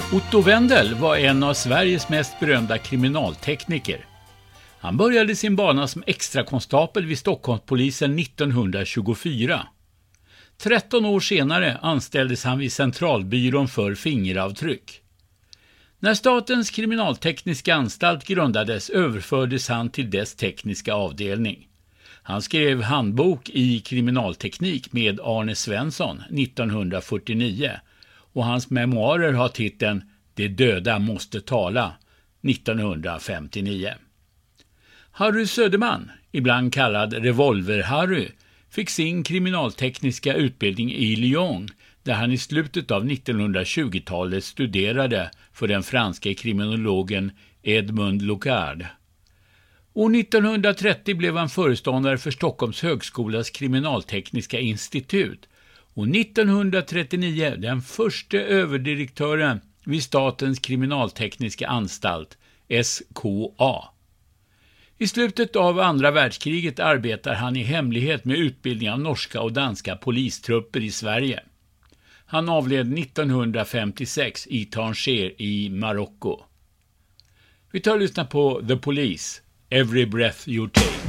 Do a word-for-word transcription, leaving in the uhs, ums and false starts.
Otto Wendel var en av Sveriges mest berömda kriminaltekniker. Han började sin bana som extrakonstapel vid Stockholmspolisen nittonhundratjugofyra. tretton år senare anställdes han vid Centralbyrån för fingeravtryck. När Statens kriminaltekniska anstalt grundades överfördes han till dess tekniska avdelning. Han skrev handbok i kriminalteknik med Arne Svensson nittonhundrafyrtionio och hans memoarer har titeln Det döda måste tala nittonhundrafemtionio. Harry Söderman, ibland kallad Revolver-Harry, fick sin kriminaltekniska utbildning i Lyon där han i slutet av nittonhundratjugotalet studerade för den franske kriminologen Edmund Locard. År nittonhundratrettio blev han föreståndare för Stockholms högskolas kriminaltekniska institut och nittonhundratrettionio den första överdirektören vid Statens kriminaltekniska anstalt, S K A. I slutet av andra världskriget arbetar han i hemlighet med utbildning av norska och danska polistrupper i Sverige. Han avled nittonhundrafemtiosex i Tanger i Marocko. Vi tar och lyssnar på The Police, Every Breath You Take.